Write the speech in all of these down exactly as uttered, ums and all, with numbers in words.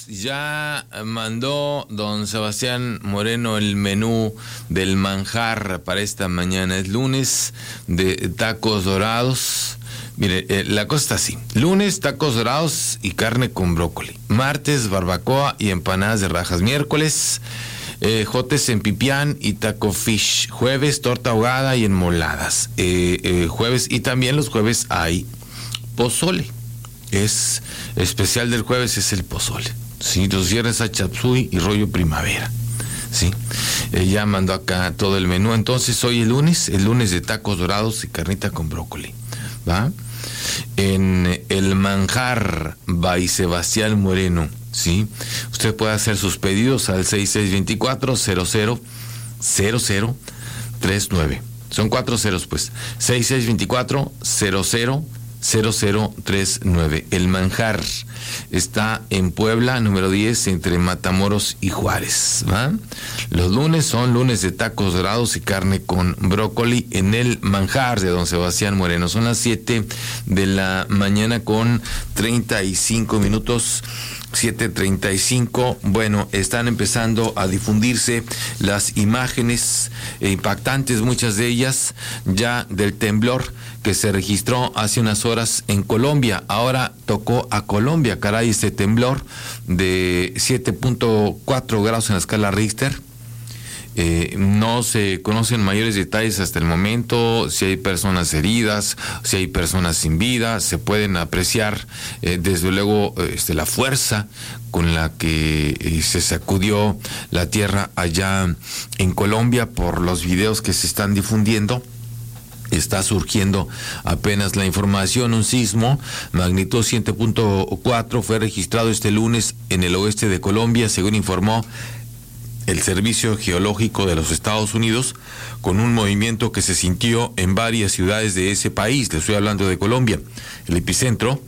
amigos, ya mandó don Sebastián Moreno el menú del manjar para esta mañana. Es lunes de tacos dorados. Mire, eh, la cosa está así. Lunes, tacos dorados y carne con brócoli. Martes, barbacoa y empanadas de rajas. Miércoles, eh, jotes en pipián y taco fish. Jueves, torta ahogada y enmoladas. Eh, eh, jueves, y también los jueves hay pozole. Es especial del jueves, es el pozole. Sí, los viernes a chapsui y rollo primavera. Sí, ella mandó acá todo el menú. Entonces hoy el lunes, el lunes de tacos dorados y carnita con brócoli, ¿va? En el manjar by Sebastián Moreno, ¿sí? Usted puede hacer sus pedidos al seis seis dos cuatro cero cero cero cero tres nueve. Son cuatro ceros, pues. seis seis dos cuatro cero cero cero cero tres nueve. El manjar está en Puebla, número diez, entre Matamoros y Juárez, ¿va? Los lunes son lunes de tacos dorados y carne con brócoli en el manjar de don Sebastián Moreno. Son las siete de la mañana con treinta y cinco minutos. siete treinta y cinco. Bueno, están empezando a difundirse las imágenes impactantes, muchas de ellas ya del temblor que se registró hace unas horas en Colombia. Ahora tocó a Colombia, caray, este temblor de siete punto cuatro grados en la escala Richter. Eh, no se conocen mayores detalles hasta el momento, si hay personas heridas, si hay personas sin vida. Se pueden apreciar eh, desde luego este, la fuerza con la que eh, se sacudió la tierra allá en Colombia por los videos que se están difundiendo. Está surgiendo apenas la información. Un sismo magnitud siete punto cuatro fue registrado este lunes en el oeste de Colombia, según informó el Servicio Geológico de los Estados Unidos, con un movimiento que se sintió en varias ciudades de ese país. Le estoy hablando de Colombia. El epicentro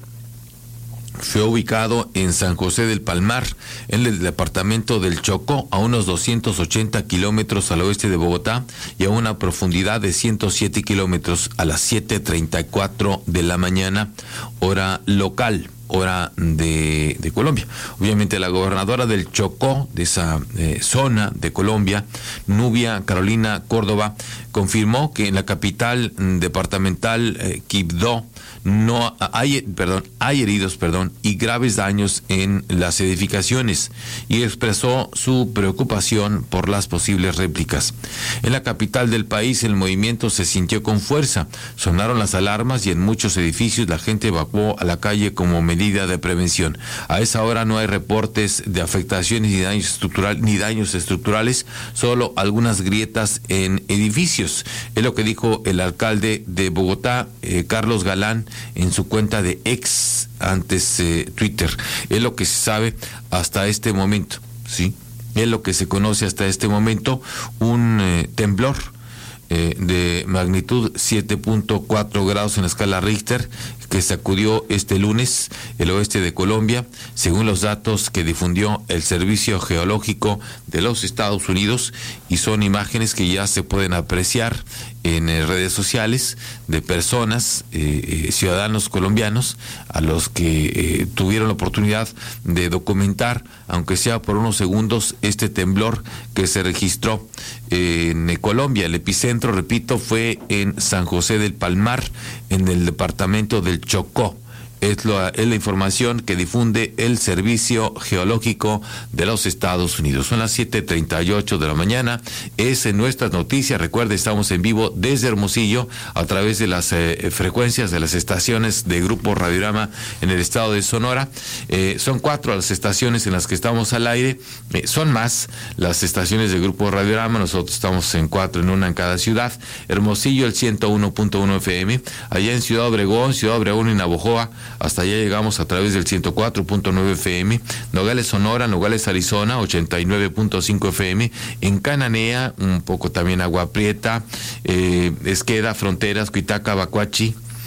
fue ubicado en San José del Palmar, en el departamento del Chocó, a unos doscientos ochenta kilómetros al oeste de Bogotá y a una profundidad de ciento siete kilómetros, a las siete treinta y cuatro de la mañana, hora local, hora de, de Colombia. Obviamente la gobernadora del Chocó, de esa eh, zona de Colombia, Nubia Carolina Córdoba, confirmó que en la capital departamental eh, Quibdó no hay, perdón, hay heridos, perdón, y graves daños en las edificaciones, y expresó su preocupación por las posibles réplicas. En la capital del país el movimiento se sintió con fuerza, sonaron las alarmas y en muchos edificios la gente evacuó a la calle como medida de prevención. A esa hora no hay reportes de afectaciones ni daños estructural, ni daños estructurales, solo algunas grietas en edificios. Es lo que dijo el alcalde de Bogotá, eh, Carlos Galán, en su cuenta de ex, antes eh, Twitter. Es lo que se sabe hasta este momento, ¿sí? Es lo que se conoce hasta este momento. Un eh, temblor eh, de magnitud siete punto cuatro grados en la escala Richter que sacudió este lunes el oeste de Colombia, según los datos que difundió el Servicio Geológico de los Estados Unidos, y son imágenes que ya se pueden apreciar en eh, redes sociales de personas, eh, eh, ciudadanos colombianos, a los que eh, tuvieron la oportunidad de documentar, aunque sea por unos segundos, este temblor que se registró eh, en Colombia. El epicentro, repito, fue en San José del Palmar, en el departamento del Chocó. Es, lo, es la información que difunde el Servicio Geológico de los Estados Unidos. Son las siete treinta y ocho de la mañana. Es en nuestras noticias. Recuerde, estamos en vivo desde Hermosillo a través de las eh, frecuencias de las estaciones de Grupo Radiorama en el estado de Sonora. Eh, son cuatro las estaciones en las que estamos al aire. Eh, son más las estaciones de Grupo Radiorama. Nosotros estamos en cuatro, en una en cada ciudad. Hermosillo, el ciento uno punto uno F M. Allá en Ciudad Obregón, Ciudad Obregón y Navojoa, hasta allá llegamos a través del ciento cuatro punto nueve F M. Nogales, Sonora, Nogales, Arizona, ochenta y nueve punto cinco F M. En Cananea, un poco también Agua Prieta, eh, Esqueda, Fronteras, Cuitaca, Bacuachi,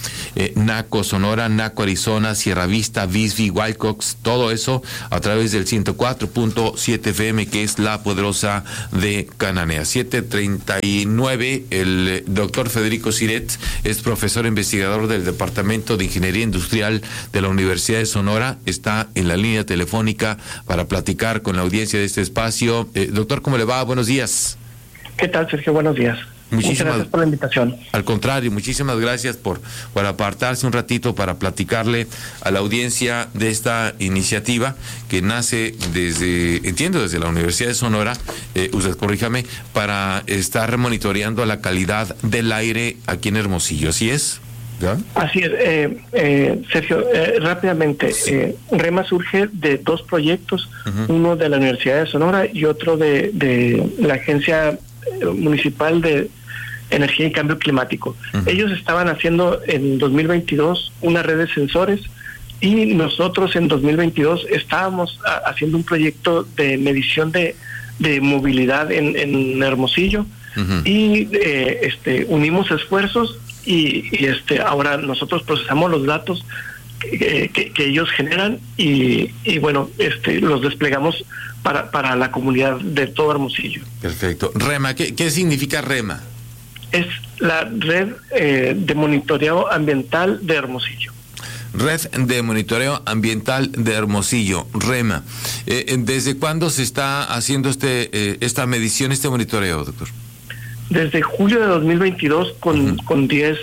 eh, Naco Sonora, Naco Arizona, Sierra Vista, Bisbee, Wilcox, todo eso a través del ciento cuatro punto siete F M, que es la poderosa de Cananea. siete treinta y nueve, el doctor Federico Siret es profesor investigador del Departamento de Ingeniería Industrial de la Universidad de Sonora, está en la línea telefónica para platicar con la audiencia de este espacio. Eh, doctor, ¿cómo le va? Buenos días. ¿Qué tal, Sergio? Buenos días. Muchísimas Muchas gracias por la invitación. Al contrario, muchísimas gracias por, por apartarse un ratito para platicarle a la audiencia de esta iniciativa que nace desde, entiendo, desde la Universidad de Sonora, eh, usted corríjame, para estar monitoreando la calidad del aire aquí en Hermosillo. ¿Así es? ¿Ya? Así es, eh, eh, Sergio, eh, rápidamente, sí. eh, REMA surge de dos proyectos, uh-huh. uno de la Universidad de Sonora y otro de, de la Agencia Municipal de Energía y Cambio Climático. Uh-huh. Ellos estaban haciendo en dos mil veintidós una red de sensores y nosotros en dos mil veintidós estábamos a, haciendo un proyecto de medición de, de movilidad en, en Hermosillo uh-huh. y eh, este, unimos esfuerzos y, y este ahora nosotros procesamos los datos que, que, que ellos generan y, y bueno, este los desplegamos para, para la comunidad de todo Hermosillo. Perfecto. REMA, ¿qué, qué significa REMA? Es la red eh, de monitoreo ambiental de Hermosillo. Red de monitoreo ambiental de Hermosillo, REMA. Eh, ¿Desde cuándo se está haciendo este eh, esta medición, este monitoreo, doctor? Desde julio de dos mil veintidós con, uh-huh. con diez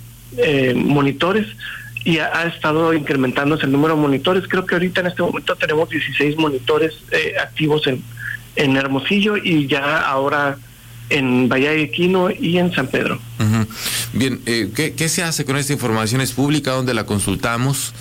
eh, monitores y ha, ha estado incrementándose el número de monitores. Creo que ahorita en este momento tenemos dieciséis monitores eh, activos en, en Hermosillo y ya ahora en Bahía de Quino y en San Pedro. Uh-huh. Bien, eh, ¿qué, ¿qué se hace con esta información? ¿Es pública? ¿Dónde la consultamos?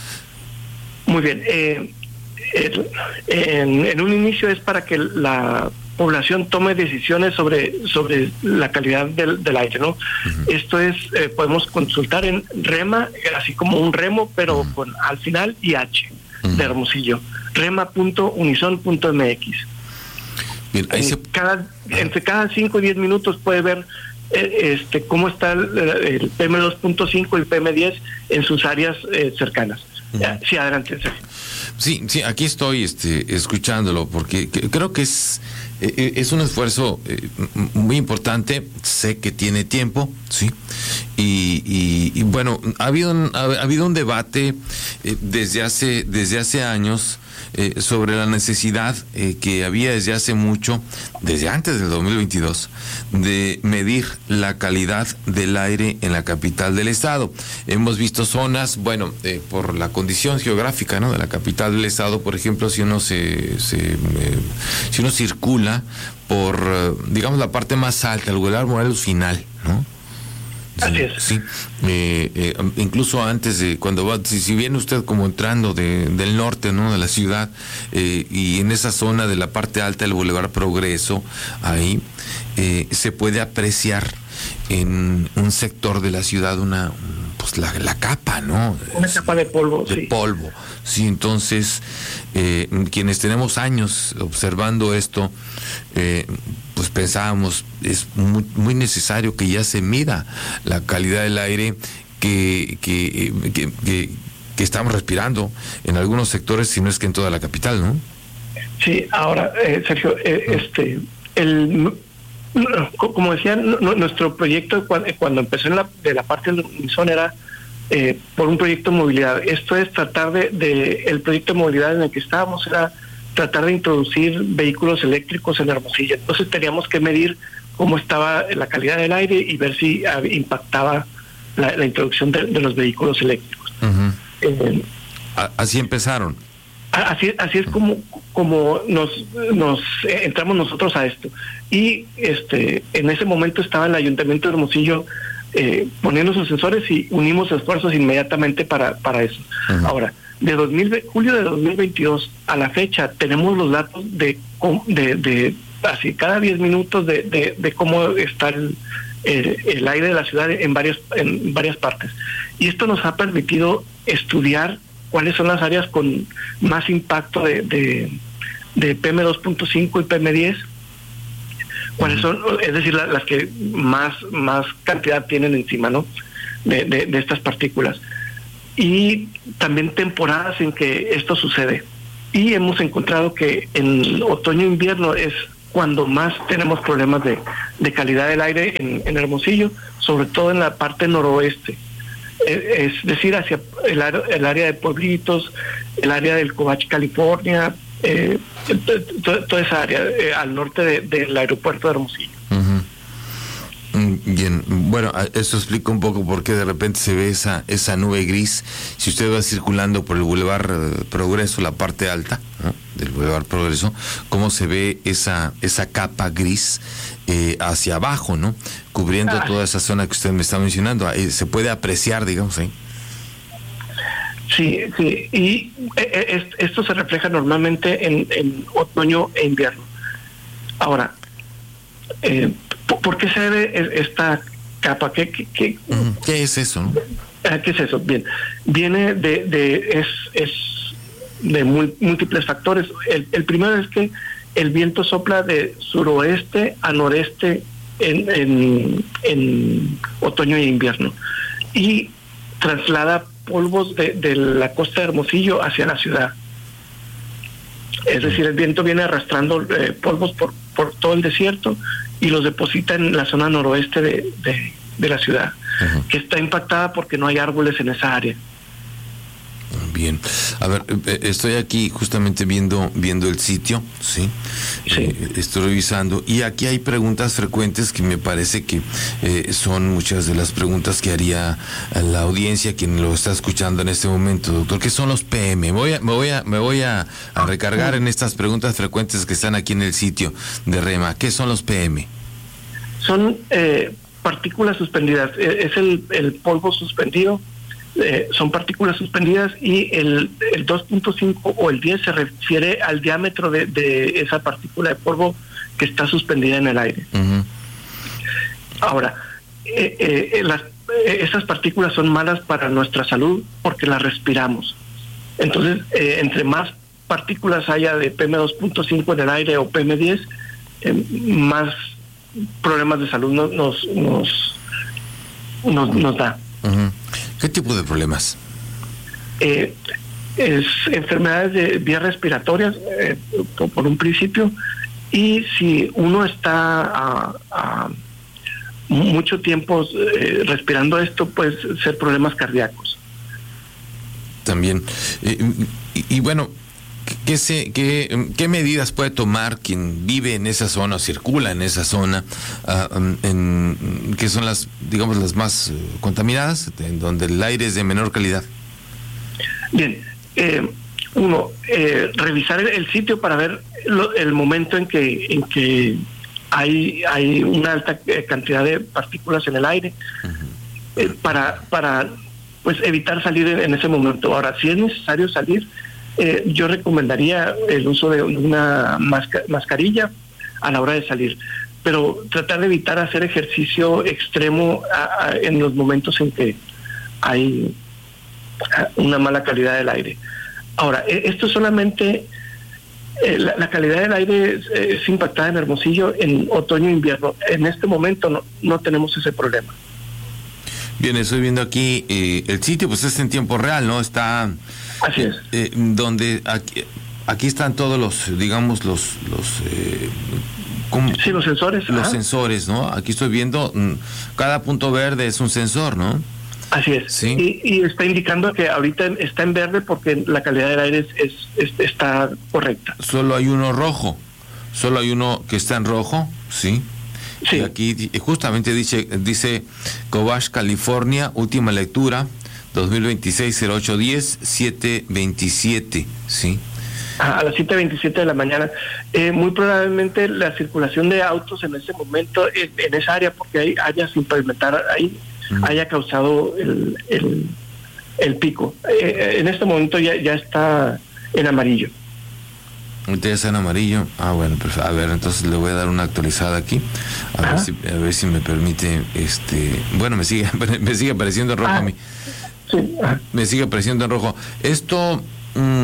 Muy bien. Eh, el, en, en un inicio es para que la población tome decisiones sobre sobre la calidad del, del aire, ¿no? Uh-huh. Esto es, eh, podemos consultar en REMA, así como un remo, pero uh-huh. con al final I H uh-huh. de Hermosillo, rema punto unison punto m x. Bien, ahí se... cada, entre cada cinco y diez minutos puede ver eh, este cómo está el, el P M dos punto cinco y el P M diez en sus áreas eh, cercanas. Uh-huh. Sí, adelante, Sergio. Sí, sí, aquí estoy este, escuchándolo porque que, creo que es eh, es un esfuerzo eh, muy importante. Sé que tiene tiempo, sí, y, y, y bueno, ha habido un, ha, ha habido un debate eh, desde hace desde hace años. Eh, sobre la necesidad eh, que había desde hace mucho, desde antes del dos mil veintidós, de medir la calidad del aire en la capital del estado. Hemos visto zonas, bueno, eh, por la condición geográfica, ¿no?, de la capital del estado, por ejemplo, si uno se, se eh, si uno circula por, eh, digamos, la parte más alta, el lugar Morelos final, ¿no? Así es. Sí, eh, eh, incluso antes de cuando va, si, si viene usted como entrando de, del norte, ¿no?, de la ciudad, eh, y en esa zona de la parte alta del Boulevard Progreso, ahí eh, se puede apreciar en un sector de la ciudad una, pues la, la capa, ¿no? Una capa de polvo, de sí. polvo, sí. Entonces, eh, quienes tenemos años observando esto, eh, pues pensábamos, es muy, muy necesario que ya se mida la calidad del aire que, que, que, que, que estamos respirando en algunos sectores, si no es que en toda la capital, ¿no? Sí, ahora, eh, Sergio, eh, este, el, como decía, nuestro proyecto cuando, cuando empezó en la, de la parte del Unison era eh, por un proyecto de movilidad. Esto es tratar de, de, el proyecto de movilidad en el que estábamos era tratar de introducir vehículos eléctricos en Hermosillo. Entonces teníamos que medir cómo estaba la calidad del aire y ver si impactaba la, la introducción de, de los vehículos eléctricos. Uh-huh. Eh, así empezaron. Así, así es como como nos nos eh, entramos nosotros a esto. Y este en ese momento estaba el Ayuntamiento de Hermosillo eh, poniendo sus sensores y unimos esfuerzos inmediatamente para, para eso. Uh-huh. Ahora, de dos mil, julio de dos mil veintidós a la fecha tenemos los datos de de, de así cada diez minutos de, de, de cómo está el, el, el aire de la ciudad en varias en varias partes, y esto nos ha permitido estudiar cuáles son las áreas con más impacto de, de, de P M dos punto cinco y P M diez, cuáles son, es decir, la, las que más más cantidad tienen encima, ¿no? de, de, de estas partículas. Y también temporadas en que esto sucede. Y hemos encontrado que en otoño e invierno es cuando más tenemos problemas de, de calidad del aire en, en Hermosillo, sobre todo en la parte noroeste. Es decir, hacia el, el área de Pueblitos, el área del Covach, California, eh, toda, toda esa área eh, al norte de, del aeropuerto de Hermosillo. Uh-huh. Bien, bueno, eso explica un poco por qué de repente se ve esa esa nube gris. Si usted va circulando por el Boulevard Progreso, la parte alta, ¿no?, del Boulevard Progreso, cómo se ve esa esa capa gris eh, hacia abajo, ¿no?, cubriendo ah. toda esa zona que usted me está mencionando. Ahí se puede apreciar, digamos, ahí. Sí, sí, y eh, esto se refleja normalmente en, en otoño e invierno. Ahora, eh, ¿por qué se debe esta capa? ¿Qué, qué, qué, ¿Qué es eso? ¿No? ¿Qué es eso? Bien, viene de, de es, es de múltiples factores. El, el primero es que el viento sopla de suroeste a noreste en, en, en otoño e invierno y traslada polvos de, de la costa de Hermosillo hacia la ciudad. Es decir, el viento viene arrastrando eh, polvos por, por todo el desierto y los deposita en la zona noroeste de, de, de la ciudad, uh-huh. que está impactada porque no hay árboles en esa área. Bien, a ver, estoy aquí justamente viendo viendo el sitio, ¿sí? Sí. Eh, estoy revisando y aquí hay preguntas frecuentes que me parece que eh, son muchas de las preguntas que haría la audiencia quien lo está escuchando en este momento, doctor. ¿Qué son los P M? Me voy a, me voy a, me voy a, a recargar en estas preguntas frecuentes que están aquí en el sitio de REMA. ¿Qué son los P M? Son eh, partículas suspendidas, es el, el polvo suspendido. Eh, son partículas suspendidas y el, el dos punto cinco o el diez se refiere al diámetro de, de esa partícula de polvo que está suspendida en el aire. Uh-huh. Ahora, eh, eh, las, eh, esas partículas son malas para nuestra salud porque las respiramos. Entonces, eh, entre más partículas haya de P M dos punto cinco en el aire o P M diez, eh, más problemas de salud nos, nos, nos, nos, nos da. Uh-huh. ¿Qué tipo de problemas? Eh, es enfermedades de vías respiratorias, eh, por, por un principio, y si uno está a, a mucho tiempo eh, respirando esto, puede ser problemas cardíacos. También. Eh, y, y bueno, ¿qué, se, qué, ¿qué medidas puede tomar quien vive en esa zona o circula en esa zona, uh, en, que son las, digamos, las más contaminadas, en donde el aire es de menor calidad? Bien, eh, uno, eh, revisar el, el sitio para ver lo, el momento en que en que hay hay una alta cantidad de partículas en el aire, uh-huh. eh, para para pues evitar salir en, en ese momento. Ahora, si es necesario salir, Eh, yo recomendaría el uso de una masca- mascarilla a la hora de salir, pero tratar de evitar hacer ejercicio extremo a, a, en los momentos en que hay una mala calidad del aire. Ahora, esto solamente, eh, la, la calidad del aire es, es impactada en Hermosillo en otoño e invierno. En este momento no, no tenemos ese problema. Bien, estoy viendo aquí eh, el sitio, pues es en tiempo real, ¿no? Está... Así es. Eh, donde aquí, aquí están todos los, digamos, los... los eh, ¿cómo? Sí, los sensores. Los ajá. sensores, ¿no? Aquí estoy viendo, cada punto verde es un sensor, ¿no? Así es. Sí. Y, y está indicando que ahorita está en verde porque la calidad del aire es, es, es, está correcta. Solo hay uno rojo, solo hay uno que está en rojo, ¿sí? Sí. Y aquí justamente dice, dice Covach, California, última lectura, dos mil veintiséis, cero ocho diez, siete veintisiete, ¿sí? A las siete veintisiete de la mañana. Eh, muy probablemente la circulación de autos en ese momento, en, en esa área, porque hay áreas sin pavimentar ahí, mm. haya causado el, el, el pico. Eh, en este momento ya, ya está en amarillo. Ahorita ya está en amarillo. Ah, bueno, pues a ver, entonces le voy a dar una actualizada aquí. A ver si, a ver si me permite, este, bueno, me sigue, me sigue apareciendo en rojo ah, a mí. Sí. Me sigue apareciendo en rojo. Esto, mmm,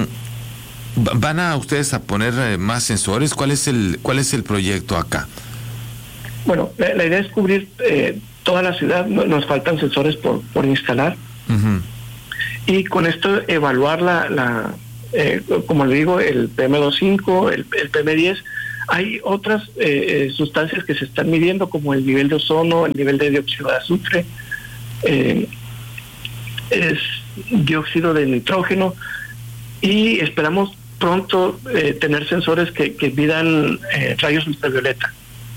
¿van a ustedes a poner eh, más sensores? ¿Cuál es el, cuál es el proyecto acá? Bueno, la, la idea es cubrir eh, toda la ciudad, no, nos faltan sensores por, por instalar. Uh-huh. Y con esto evaluar la, la eh, como le digo, el P M dos punto cinco, el, el P M diez. Hay otras eh, sustancias que se están midiendo, como el nivel de ozono, el nivel de dióxido de azufre, eh, es dióxido de nitrógeno, y esperamos pronto eh, tener sensores que, que midan eh, rayos ultravioleta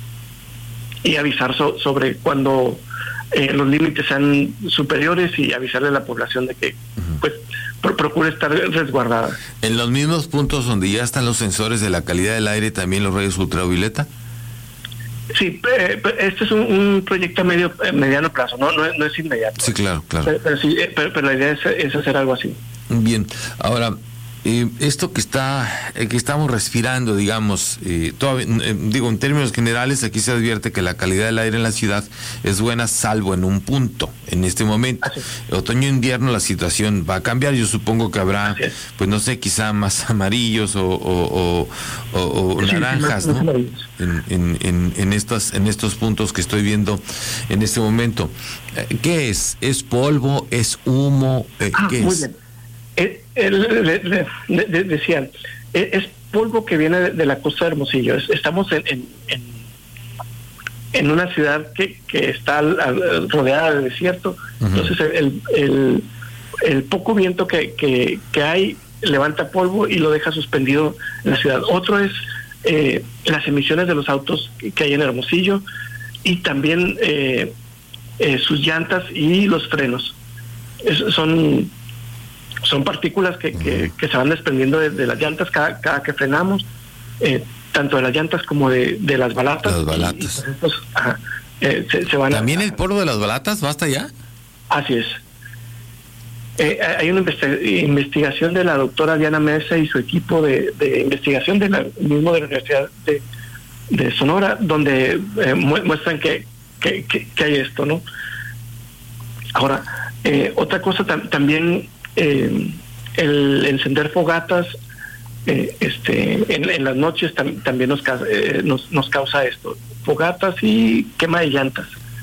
y avisar so, sobre cuando eh, los límites sean superiores, y avisarle a la población de que uh-huh. pues pro, procure estar resguardada. ¿En los mismos puntos donde ya están los sensores de la calidad del aire también los rayos ultravioleta? Sí, eh, este es un, un proyecto a medio, eh, mediano plazo, no, no, no es inmediato. Sí, claro, claro. Pero, pero, sí, eh, pero, pero la idea es, es hacer algo así. Bien, ahora, eh, esto que está eh, que estamos respirando, digamos, eh, todavía, eh, digo, en términos generales, aquí se advierte que la calidad del aire en la ciudad es buena, salvo en un punto, en este momento. Otoño-invierno la situación va a cambiar, yo supongo que habrá, pues no sé, quizá más amarillos o, o, o, o, o sí, naranjas, sí, más, ¿no? Más en, en, en, en, estas, en estos puntos que estoy viendo en este momento. ¿Qué es? ¿Es polvo? ¿Es humo? Eh, ah, ¿qué muy es? Bien. Eh, eh, le, le, le, le decían, eh, es polvo que viene de, de la costa de Hermosillo. Es, estamos en, en, en, en una ciudad que, que está al, al, rodeada de desierto. Uh-huh. Entonces el, el, el poco viento que, que, que hay levanta polvo y lo deja suspendido en la ciudad. Otro es eh, las emisiones de los autos que hay en Hermosillo, y también eh, eh, sus llantas y los frenos. Es, son son partículas que, que, que se van desprendiendo de, de las llantas cada, cada que frenamos, eh, tanto de las llantas como de, de las balatas. Las balatas. Y, y pues, ajá, eh, se, se van ¿También a, el polvo de las balatas va hasta allá? Así es. Eh, hay una investi- investigación de la doctora Diana Mesa y su equipo de, de investigación de la, mismo de la Universidad de, de Sonora, donde eh, mu- muestran que, que, que, que hay esto, ¿no? Ahora, eh, otra cosa tam- también... Eh, el encender fogatas eh, este en, en las noches tam, también nos, eh, nos nos causa esto, fogatas y quema de llantas.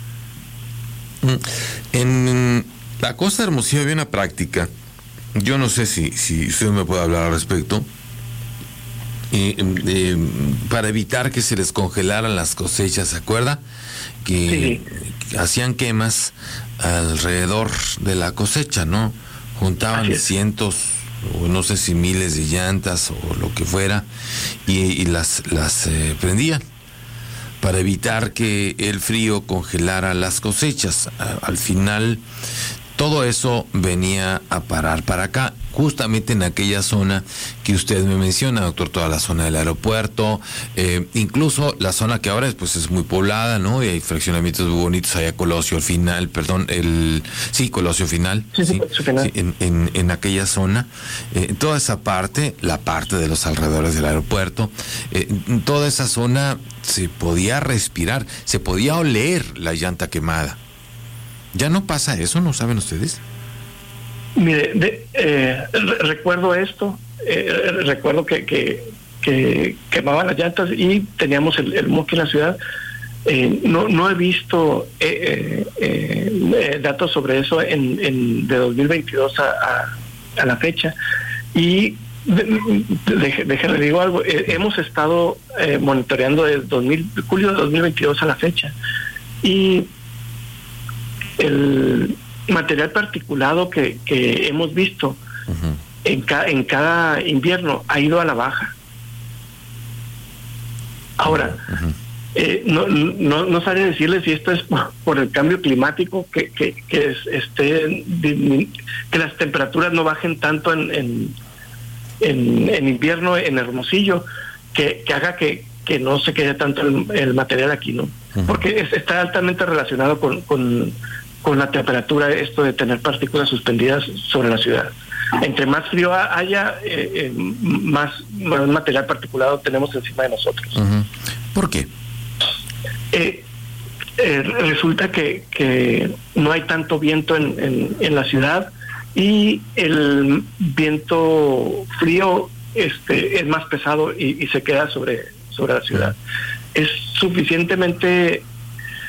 En la costa de Hermosillo había una práctica, yo no sé si, si usted me puede hablar al respecto, eh, eh, para evitar que se les congelaran las cosechas, ¿se acuerda? Que, sí. que hacían quemas alrededor de la cosecha, ¿no? Juntaban cientos, o no sé si miles de llantas o lo que fuera, y, y las, las eh, prendían para evitar que el frío congelara las cosechas. A, al final, todo eso venía a parar para acá, justamente en aquella zona que usted me menciona, doctor, toda la zona del aeropuerto, eh, incluso la zona que ahora pues es muy poblada, ¿no? Y hay fraccionamientos muy bonitos, allá Colosio al final, perdón, el sí, Colosio final, sí, sí, sí, final. sí en, en, en aquella zona, eh, toda esa parte, la parte de los alrededores del aeropuerto, eh, toda esa zona se podía respirar, se podía oler la llanta quemada. ¿Ya no pasa eso? ¿No saben ustedes? Mire, de, eh, re- recuerdo esto, eh, recuerdo que, que, que quemaban las llantas y teníamos el, el mosque en la ciudad. Eh, no no he visto eh, eh, eh, datos sobre eso en, en de dos mil veintidós a, a, a la fecha. Y déjenme de, de, digo algo, eh, hemos estado eh, monitoreando desde dos mil, julio de dos mil veintidós a la fecha. Y el material particulado que, que hemos visto uh-huh. en, ca, en cada invierno ha ido a la baja. Ahora, uh-huh. eh, no, no no sabría decirles si esto es por, por el cambio climático, que que, que es, este que las temperaturas no bajen tanto en en, en, en invierno en Hermosillo, que, que haga que, que no se quede tanto el, el material aquí, ¿no? Uh-huh. Porque es, está altamente relacionado con, con con la temperatura, esto de tener partículas suspendidas sobre la ciudad. Entre más frío haya, eh, eh, más, más material particulado tenemos encima de nosotros. Uh-huh. ¿Por qué? Eh, eh, resulta que, que no hay tanto viento en, en, en la ciudad, y el viento frío este, es más pesado y, y se queda sobre, sobre la ciudad. Uh-huh. Es suficientemente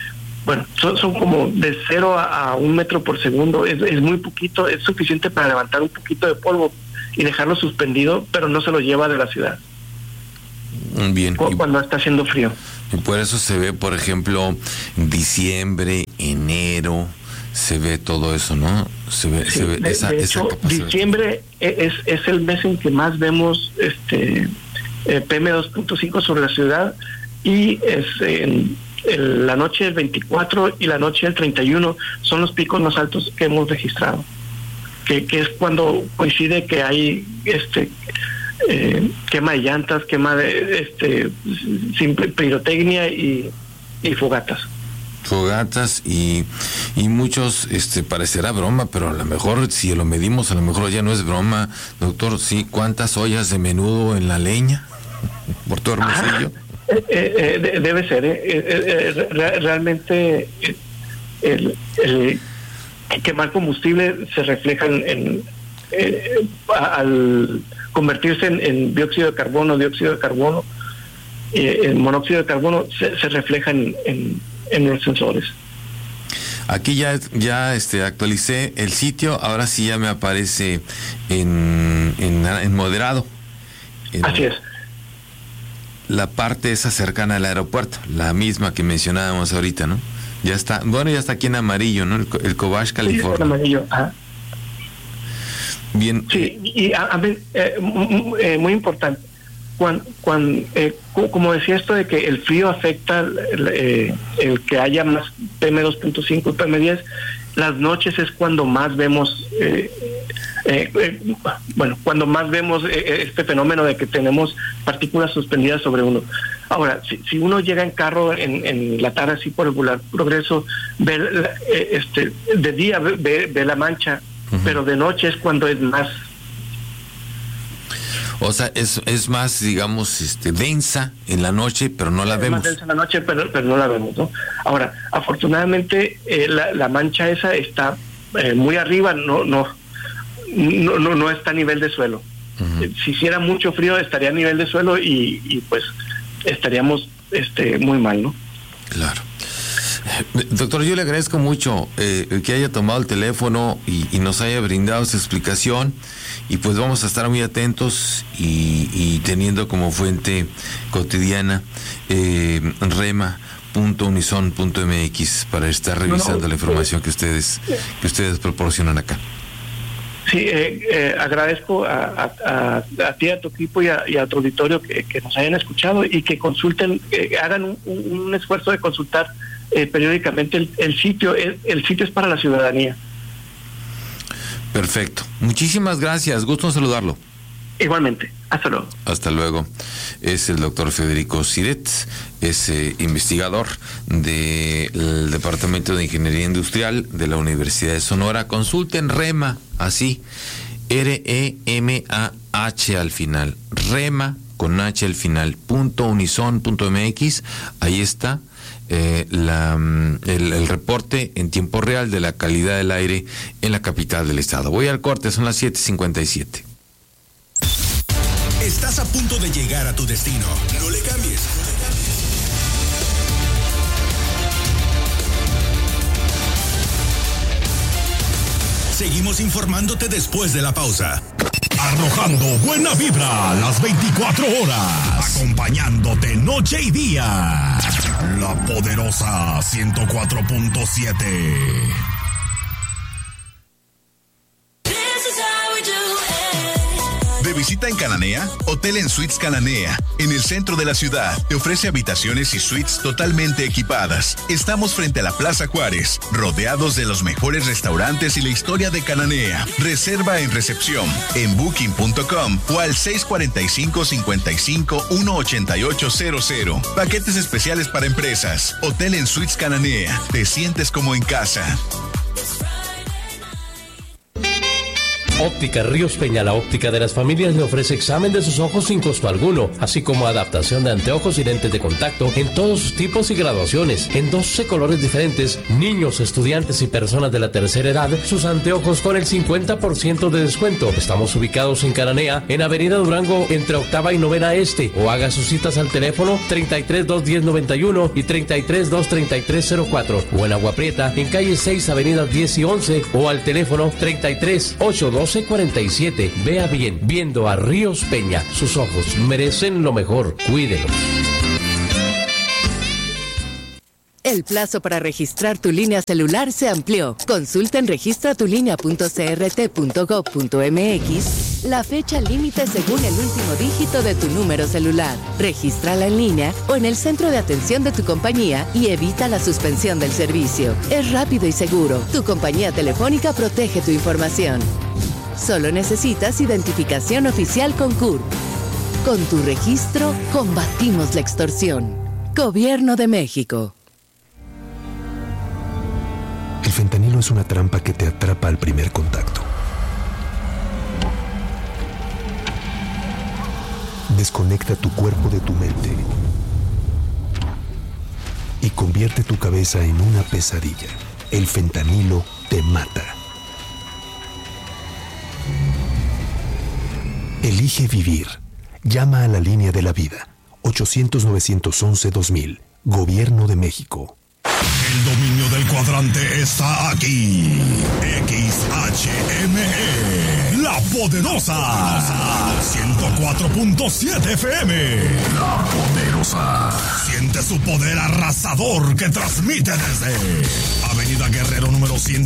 bueno, son, son como de cero a, a un metro por segundo, es, es muy poquito, es suficiente para levantar un poquito de polvo y dejarlo suspendido, pero no se lo lleva de la ciudad. Bien. Cuando está haciendo frío. Y por eso se ve, por ejemplo, diciembre, enero, se ve todo eso, ¿no? Se ve, sí, se ve de, esa, de esa hecho, capacidad. Diciembre es, es el mes en que más vemos este eh, P M dos punto cinco sobre la ciudad, y es en, en la noche del veinticuatro y la noche del treinta y uno son los picos más altos que hemos registrado, que, que es cuando coincide que hay este eh, quema de llantas, quema de este simple pirotecnia y, y fogatas. Fogatas y, y muchos, este, parecerá broma, pero a lo mejor si lo medimos, a lo mejor ya no es broma, doctor. Sí, ¿cuántas ollas de menudo en la leña por todo Hermosillo? Ah, eh, eh, debe ser, eh, eh, eh, re- realmente eh, el, el quemar combustible se refleja en, en eh, al convertirse en, en dióxido de carbono, dióxido de carbono, eh, el monóxido de carbono se, se refleja en, en, en los sensores. Aquí ya, ya este, actualicé el sitio, ahora sí ya me aparece en, en, en moderado. En Así es. La parte esa cercana al aeropuerto, la misma que mencionábamos ahorita, ¿no? Ya está, bueno, ya está aquí en amarillo, ¿no? El, el Cobach, California. Sí, en amarillo, ajá. Bien. Sí, y a, a ver, eh, eh, muy importante, cuando, cuando eh, como decía esto de que el frío afecta el, eh, el que haya más P M dos punto cinco y P M diez, las noches es cuando más vemos, eh, eh, eh, bueno, cuando más vemos eh, este fenómeno de que tenemos partículas suspendidas sobre uno. Ahora, si, si uno llega en carro en, en la tarde así por el Boulevard Progreso, ve, eh, este, de día ve, ve, ve la mancha, uh-huh. Pero de noche es cuando es más. O sea, es, es más, digamos, este, densa en la noche, pero no la es vemos. Más densa en la noche, pero, pero no la vemos, ¿no? Ahora, afortunadamente, eh, la, la mancha esa está eh, muy arriba, no, no, no, no, no está a nivel de suelo. Uh-huh. Eh, si hiciera mucho frío, estaría a nivel de suelo y, y pues estaríamos este, muy mal, ¿no? Claro. Doctor, yo le agradezco mucho eh, que haya tomado el teléfono y, y nos haya brindado esa explicación, y pues vamos a estar muy atentos y, y teniendo como fuente cotidiana eh, rema punto unison punto m x para estar revisando no, no, la información que ustedes que ustedes proporcionan acá. Sí, eh, eh, agradezco a, a, a, a ti, a tu equipo y a, y a tu auditorio que, que nos hayan escuchado y que consulten, eh, hagan un, un, un esfuerzo de consultar eh, periódicamente el, el sitio. El, el sitio es para la ciudadanía. Perfecto. Muchísimas gracias. Gusto en saludarlo. Igualmente. Hasta luego. Hasta luego. Es el doctor Federico Siret, es eh, investigador del Departamento de Ingeniería Industrial de la Universidad de Sonora. Consulten REMA, así, R E M A H al final, REMA con H al final, punto unison punto m x. Ahí está eh, la, el, el reporte en tiempo real de la calidad del aire en la capital del estado. Voy al corte, son las siete cincuenta y siete. Estás a punto de llegar a tu destino. No le cambies. Seguimos informándote después de la pausa. Arrojando buena vibra las veinticuatro horas. Acompañándote noche y día. La poderosa ciento cuatro punto siete. De visita en Cananea, Hotel en Suites Cananea, en el centro de la ciudad. Te ofrece habitaciones y suites totalmente equipadas. Estamos frente a la Plaza Juárez, rodeados de los mejores restaurantes y la historia de Cananea. Reserva en recepción, en booking punto com o al seis cuatro cinco, cinco cinco, uno ocho ocho cero cero. Paquetes especiales para empresas. Hotel en Suites Cananea. Te sientes como en casa. Óptica Ríos Peña, la óptica de las familias, le ofrece examen de sus ojos sin costo alguno, así como adaptación de anteojos y lentes de contacto en todos sus tipos y graduaciones, en doce colores diferentes. Niños, estudiantes y personas de la tercera edad, sus anteojos con el cincuenta por ciento de descuento. Estamos ubicados en Cananea, en Avenida Durango, entre Octava y Novena Este, o haga sus citas al teléfono treinta y tres, dos diez, noventa y uno y treinta y tres, dos treinta y tres, cero cuatro, o en Agua Prieta, en calle seis, Avenida diez y once, o al teléfono treinta y tres, ocho doce, cuarenta y siete. Vea bien, viendo a Ríos Peña, sus ojos merecen lo mejor, cuídelos. El plazo para registrar tu línea celular se amplió. Consulta en registra tu línea punto c r t punto gov punto m x la fecha límite según el último dígito de tu número celular. Regístrala en línea o en el centro de atención de tu compañía y evita la suspensión del servicio. Es rápido y seguro. Tu compañía telefónica protege tu información. Solo necesitas identificación oficial con C U R P. Con tu registro, combatimos la extorsión. Gobierno de México. El fentanilo es una trampa que te atrapa al primer contacto. Desconecta tu cuerpo de tu mente y convierte tu cabeza en una pesadilla. El fentanilo te mata. Elige vivir. Llama a la línea de la vida. ochocientos, novecientos once, dos mil. Gobierno de México. El dominio del cuadrante está aquí. X H M E, La Poderosa. ciento cuatro punto siete F M. La Poderosa. Siente su poder arrasador que transmite desde Avenida Guerrero número cien.